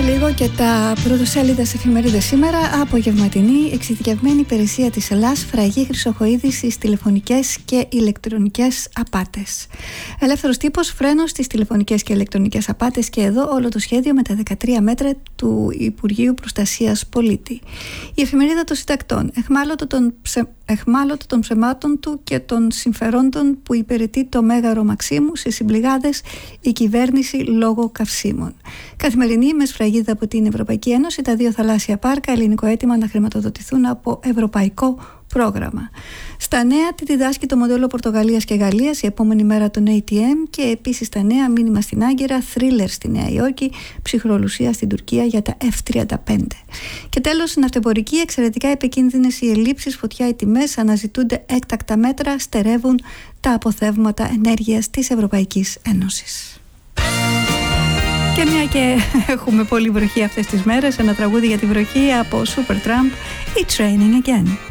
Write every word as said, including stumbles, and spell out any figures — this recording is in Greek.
λίγο και τα πρωτοσέλιδες εφημερίδες σήμερα. Απογευματινή εξειδικευμένη υπηρεσία της Ελλάς, φραγή Χρυσοχοΐδη στις τηλεφωνικές και ηλεκτρονικές απάτες. Ελεύθερος τύπος, φρένος στις τηλεφωνικές και ηλεκτρονικές απάτες. Και εδώ όλο το σχέδιο με τα δεκατρία μέτρα του Υπουργείου Προστασίας Πολίτη. Η εφημερίδα των συντακτών, εχμάλωτο των, ψε... εχμάλωτο των ψεμάτων του και των συμφερόντων που υπηρετεί το Μέγαρο Μαξίμου σε συμπληγάδες η κυβέρνηση λόγω καυσίμων. Καθημερινή με σφραγίδα από την Ευρωπαϊκή Ένωση, τα δύο θαλάσσια πάρκα, ελληνικό αίτημα να χρηματοδοτηθούν από ευρωπαϊκό πρόγραμμα. Στα νέα, τι διδάσκει το μοντέλο Πορτογαλίας και Γαλλίας, η επόμενη μέρα των έι τι εμ, και επίσης στα νέα, μήνυμα στην Άγκυρα, θρίλερ στη Νέα Υόρκη, ψυχρολουσία στην Τουρκία για τα εφ τριάντα πέντε. Και τέλος, ναυτεμπορική, εξαιρετικά επικίνδυνες οι ελλείψεις, φωτιά οι τιμές, αναζητούνται έκτακτα μέτρα, στερεύουν τα αποθέματα ενέργειας της Ευρωπαϊκής Ένωσης. Και μια και έχουμε πολύ βροχή αυτές τις μέρες, ένα τραγούδι για τη βροχή από Supertramp, It's Raining Again.